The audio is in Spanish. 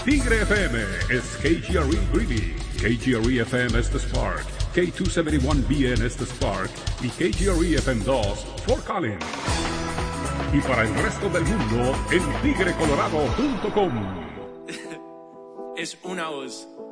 Tigre FM es KGRE Greeley, KGRE FM es The Spark, K271BN es The Spark y KGRE FM 2 Fort Collins. Y para el resto del mundo en tigrecolorado.com. Es una voz.